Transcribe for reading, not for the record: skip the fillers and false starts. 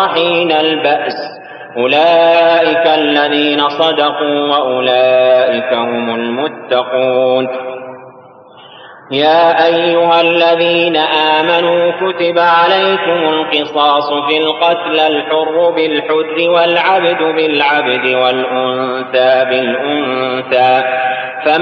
حين البأس أولئك الذين صدقوا وأولئك هم المتقون. يا أيها الذين آمنوا كتب عليكم القصاص في القتل الحر بالحر والعبد بالعبد والأنثى بالأنثى